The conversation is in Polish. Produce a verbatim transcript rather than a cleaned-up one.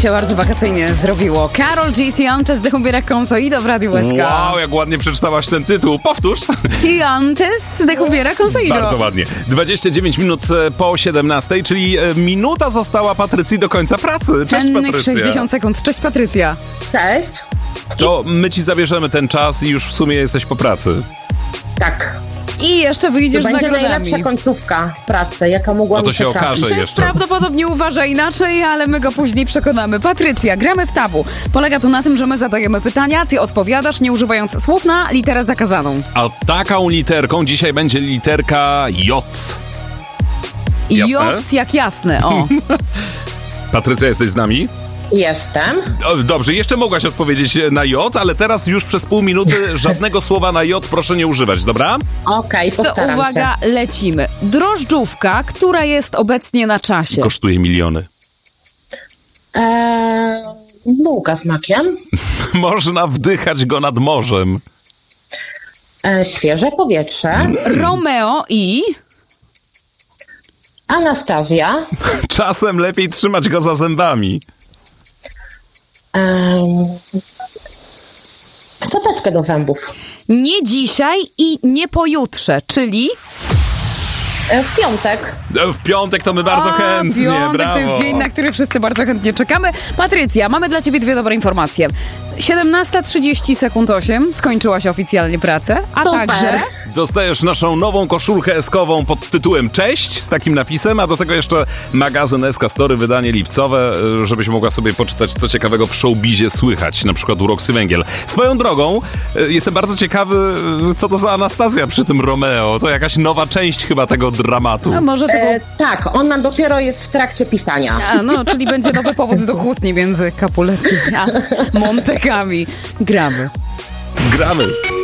się bardzo wakacyjnie zrobiło. Karol G. Ciantes de Hubiera Consoido w Radiu S K. Wow, jak ładnie przeczytałaś ten tytuł. Powtórz. Ciantes de Hubiera Consoido. Bardzo ładnie. dwadzieścia dziewięć minut po siedemnastej, czyli minuta została Patrycji do końca pracy. Cześć, Cennych Patrycja. sześćdziesiąt sekund. Cześć, Patrycja. Cześć. To my ci zabierzemy ten czas i już w sumie jesteś po pracy. Tak. I jeszcze wyjdziesz To z będzie nagrodami. najlepsza końcówka pracy, jaka mogła No to mi się trafić. okaże Szef jeszcze. prawdopodobnie uważa inaczej, ale my go później przekonamy. Patrycja, gramy w tabu. Polega to na tym, że my zadajemy pytania, ty odpowiadasz, nie używając słów na literę zakazaną. A taką literką dzisiaj będzie literka J. Jasne? J jak jasne, o. Patrycja, jesteś z nami? Jestem. O, dobrze, jeszcze mogłaś odpowiedzieć na J, ale teraz już przez pół minuty żadnego słowa na J proszę nie używać, dobra? Okej, To postaram uwaga, się. lecimy. Drożdżówka, która jest obecnie na czasie. Kosztuje miliony. Eee, bułka z makiem. Można wdychać go nad morzem. Eee, świeże powietrze. Romeo i... Anastazja. Czasem lepiej trzymać go za zębami. Eee, szczoteczkę do zębów. Nie dzisiaj i nie pojutrze, czyli... Eee, w piątek. W piątek to my bardzo A, chętnie, piątek brawo. to jest dzień, na który wszyscy bardzo chętnie czekamy. Patrycja, mamy dla ciebie dwie dobre informacje. siedemnasta trzydzieści sekund osiem skończyła się oficjalnie pracę, a Super. także... Dostajesz naszą nową koszulkę eskową pod tytułem Cześć z takim napisem, a do tego jeszcze magazyn S K Story, wydanie lipcowe, żebyś mogła sobie poczytać, co ciekawego w showbizie słychać, na przykład u Roxy Węgiel. Swoją drogą, jestem bardzo ciekawy, co to za Anastazja przy tym Romeo. To jakaś nowa część chyba tego dramatu. A może tego... Eee, tak, ona dopiero jest w trakcie pisania. A, no, czyli będzie nowy powód do kłótni między Capuletti a Montekami. Gramy. Gramy.